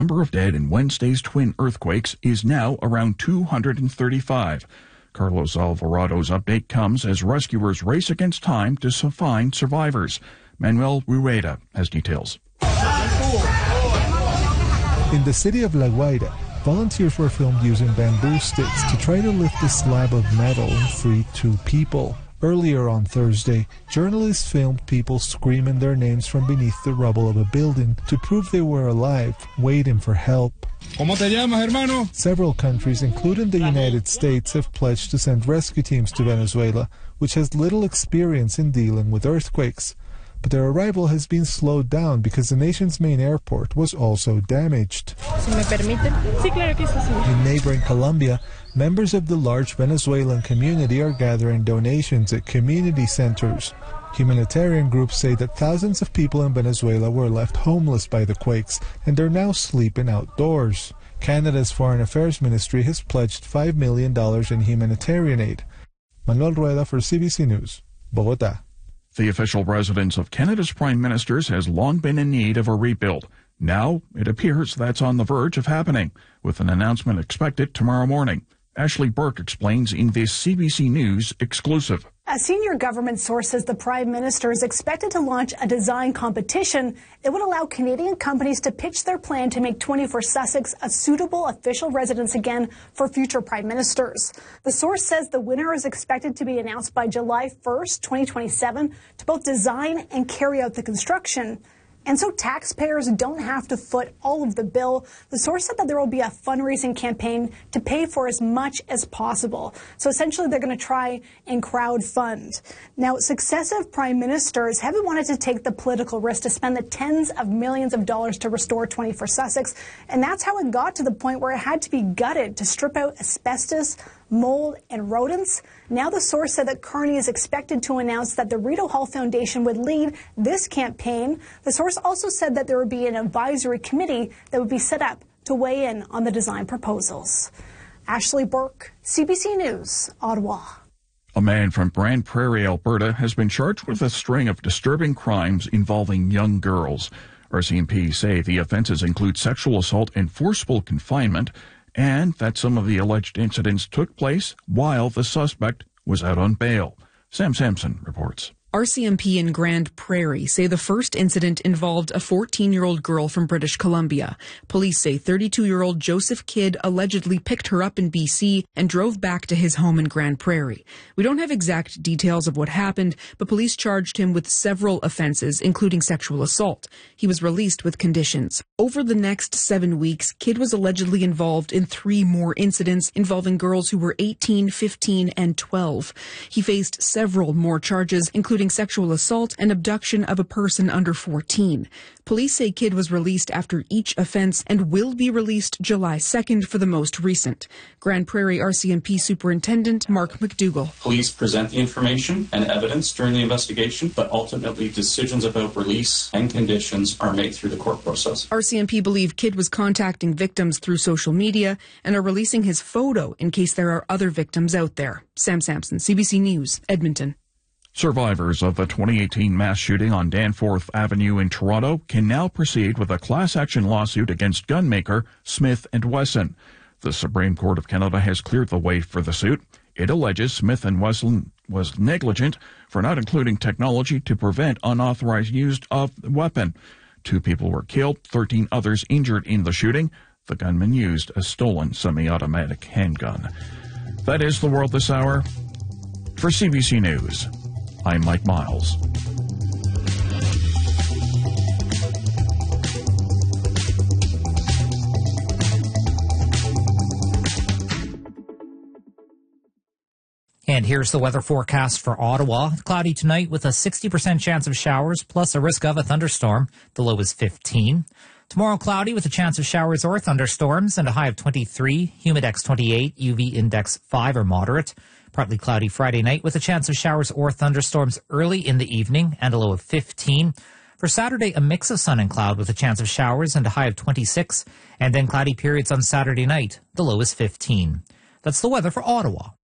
number of dead in Wednesday's twin earthquakes is now around 235. Carlos Alvarado's update comes as rescuers race against time to find survivors. Manuel Rueda has details. In the city of La Guaira, volunteers were filmed using bamboo sticks to try to lift a slab of metal and free 2 people. Earlier on Thursday, journalists filmed people screaming their names from beneath the rubble of a building to prove they were alive, waiting for help. ¿Cómo te llamas, hermano? Several countries, including the United States, have pledged to send rescue teams to Venezuela, which has little experience in dealing with earthquakes. But their arrival has been slowed down because the nation's main airport was also damaged. In neighboring Colombia, members of the large Venezuelan community are gathering donations at community centers. Humanitarian groups say that thousands of people in Venezuela were left homeless by the quakes and are now sleeping outdoors. Canada's Foreign Affairs Ministry has pledged $5 million in humanitarian aid. Manuel Rueda for CBC News, Bogotá. The official residence of Canada's prime ministers has long been in need of a rebuild. Now, it appears that's on the verge of happening, with an announcement expected tomorrow morning. Ashley Burke explains in this CBC News exclusive. A senior government source says the Prime Minister is expected to launch a design competition that would allow Canadian companies to pitch their plan to make 24 Sussex a suitable official residence again for future Prime Ministers. The source says the winner is expected to be announced by July 1st, 2027, to both design and carry out the construction. And so taxpayers don't have to foot all of the bill. The source said that there will be a fundraising campaign to pay for as much as possible. So essentially, they're going to try and crowdfund. Now, successive prime ministers haven't wanted to take the political risk to spend the tens of millions of dollars to restore 24 Sussex. And that's how it got to the point where it had to be gutted to strip out asbestos, mold, and rodents. Now the source said that Carney is expected to announce that the Rideau Hall Foundation would lead this campaign. The source also said that there would be an advisory committee that would be set up to weigh in on the design proposals. Ashley Burke, CBC News, Ottawa. A man from Grande Prairie, Alberta, has been charged with a string of disturbing crimes involving young girls. RCMP say the offenses include sexual assault and forcible confinement, and that some of the alleged incidents took place while the suspect was out on bail. Sam Sampson reports. RCMP in Grande Prairie say the first incident involved a 14-year-old girl from British Columbia. Police say 32-year-old Joseph Kidd allegedly picked her up in BC and drove back to his home in Grande Prairie. We don't have exact details of what happened, but police charged him with several offenses, including sexual assault. He was released with conditions. Over the next 7 weeks, Kidd was allegedly involved in 3 more incidents involving girls who were 18, 15, and 12. He faced several more charges, including sexual assault and abduction of a person under 14. Police say Kidd was released after each offense and will be released July 2nd for the most recent. Grande Prairie RCMP Superintendent Mark McDougall. Police present the information and evidence during the investigation, but ultimately decisions about release and conditions are made through the court process. RCMP believe Kidd was contacting victims through social media and are releasing his photo in case there are other victims out there. Sam Sampson, CBC News, Edmonton. Survivors of the 2018 mass shooting on Danforth Avenue in Toronto can now proceed with a class action lawsuit against gunmaker Smith & Wesson. The Supreme Court of Canada has cleared the way for the suit. It alleges Smith & Wesson was negligent for not including technology to prevent unauthorized use of the weapon. 2 people were killed, 13 others injured in the shooting. The gunman used a stolen semi-automatic handgun. That is the world this hour. For CBC News, I'm Mike Miles. And here's the weather forecast for Ottawa. Cloudy tonight with a 60% chance of showers, plus a risk of a thunderstorm. The low is 15. Tomorrow, cloudy with a chance of showers or thunderstorms and a high of 23. Humidex 28, UV index 5 or moderate. Partly cloudy Friday night with a chance of showers or thunderstorms early in the evening and a low of 15. For Saturday, a mix of sun and cloud with a chance of showers and a high of 26. And then cloudy periods on Saturday night. The low is 15. That's the weather for Ottawa.